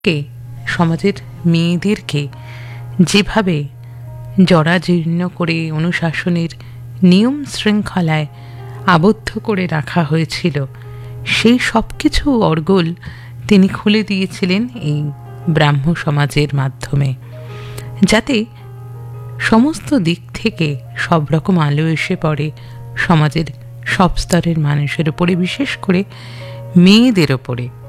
কে সমাজের মেয়েদেরকে যেভাবে জরাজীর্ণ করে অনুশাসনের নিয়ম শৃঙ্খলায় আবদ্ধ করে রাখা হয়েছিল, সেই সব কিছু অর্গল তিনি খুলে দিয়েছিলেন এই ব্রাহ্ম সমাজের মাধ্যমে, যাতে সমস্ত দিক থেকে সব রকম আলো এসে পড়ে সমাজের সব স্তরের মানুষের ওপরে, বিশেষ করে মেয়েদের ওপরে।